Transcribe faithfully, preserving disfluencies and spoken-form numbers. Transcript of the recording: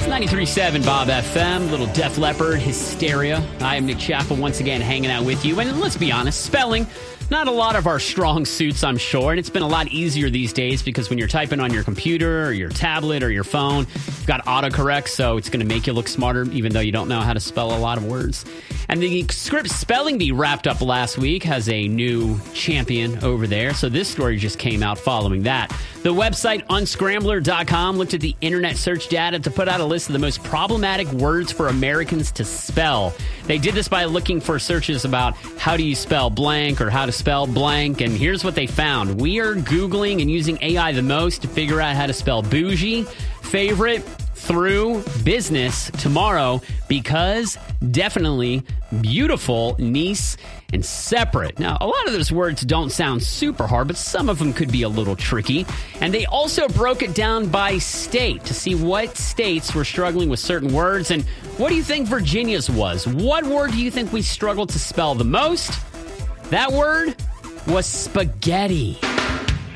ninety-three point seven Bob F M, little Def Leppard, Hysteria. I am Nick Chappell once again hanging out with you. And let's be honest, spelling, not a lot of our strong suits, I'm sure. And it's been a lot easier these days because when you're typing on your computer or your tablet or your phone, you've got autocorrect, so it's going to make you look smarter even though you don't know how to spell a lot of words. And the Script Spelling Bee wrapped up last week, has a new champion over there. So this story just came out following that. The website unscrambler dot com looked at the internet search data to put out a list of the most problematic words for Americans to spell. They did this by looking for searches about how do you spell blank or how to spell blank. And here's what they found. We are Googling and using A I the most to figure out how to spell bougie, favorite, through, business, tomorrow, because, definitely, beautiful, niece, and separate. Now, a lot of those words don't sound super hard, but some of them could be a little tricky. And they also broke it down by state to see what states were struggling with certain words. And what do you think Virginia's was? What word do you think we struggled to spell the most? That word was spaghetti.